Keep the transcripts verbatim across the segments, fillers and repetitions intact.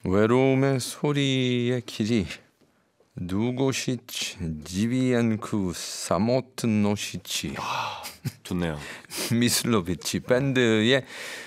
외로움의 소리의 길이 누구시치 지비안쿠 사모트노시치 아, 좋네요. 미슬로비치 밴드의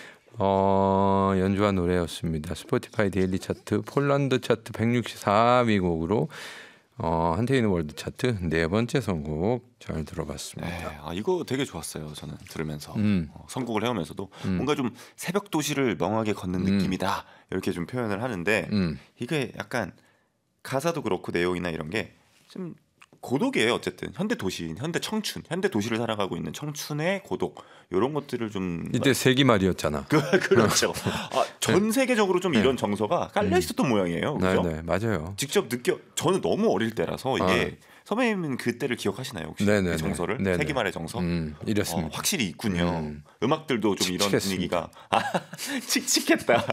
어, 연주한 노래였습니다. 스포티파이 데일리 차트 폴란드 차트 백육십사 위 곡으로 어, 한테이는 월드 차트 네 번째 선곡 잘 들어봤습니다. 네, 아, 이거 되게 좋았어요. 저는 들으면서 음. 어, 선곡을 해오면서도 음. 뭔가 좀 새벽 도시를 멍하게 걷는 음. 느낌이다 이렇게 좀 표현을 하는데 음. 이게 약간 가사도 그렇고 내용이나 이런 게 좀 고독이에요. 어쨌든 현대 도시인, 현대 청춘, 현대 도시를 살아가고 있는 청춘의 고독 이런 것들을 좀 이때 세기말이었잖아. 그, 그렇죠. 아, 전 세계적으로 좀 네. 이런 정서가 깔려 있었던 모양이에요. 그죠? 네, 네, 맞아요. 직접 느껴. 저는 너무 어릴 때라서 이게 아. 선배님은 그때를 기억하시나요? 혹시 네네네. 그 정서를 네네. 세기말의 정서? 음, 이랬습니다. 어, 확실히 있군요. 음. 음악들도 좀 이런 칙칙했습니다. 분위기가 아, 칙칙했다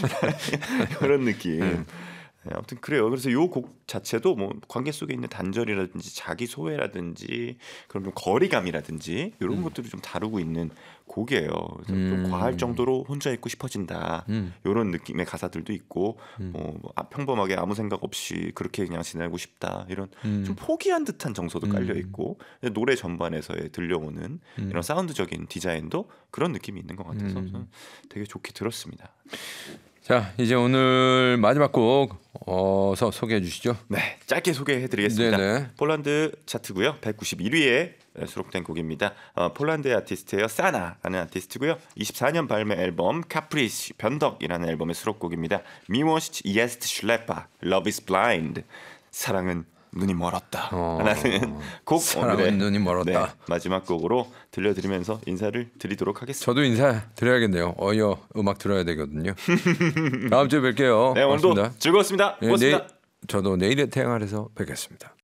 그런 느낌. 음. 네, 아무튼 그래요. 그래서 이 곡 자체도 뭐 관계 속에 있는 단절이라든지 자기 소외라든지 그런 좀 거리감이라든지 이런 음. 것들을 좀 다루고 있는 곡이에요. 그래서 음. 좀 과할 정도로 혼자 있고 싶어진다. 음. 이런 느낌의 가사들도 있고 음. 뭐 아, 평범하게 아무 생각 없이 그렇게 그냥 지내고 싶다. 이런 음. 좀 포기한 듯한 정서도 음. 깔려 있고 노래 전반에서의 들려오는 음. 이런 사운드적인 디자인도 그런 느낌이 있는 것 같아서 음. 저는 되게 좋게 들었습니다. 자, 이제 오늘 마지막 곡 어서 소개해 주시죠. 네, 짧게 소개해드리겠습니다. 네네. 폴란드 차트고요. 백구십일 위에 수록된 곡입니다. 어, 폴란드의 아티스트예요. 사나라는 아티스트고요. 이십사 년 발매 앨범 카프리시 변덕이라는 앨범의 수록곡입니다. 미워시치 이에스트 슐레파 Love is blind 사랑은 눈이 멀었다 어, 라는 곡 사랑은 오늘의 눈이 멀었다. 네, 마지막 곡으로 들려드리면서 인사를 드리도록 하겠습니다. 저도 인사 드려야겠네요. 어여 음악 들어야 되거든요. 다음 주에 뵐게요. 네, 오늘도 고맙습니다. 즐거웠습니다. 네, 고맙습니다. 내일, 저도 내일의 태양아래서 뵙겠습니다.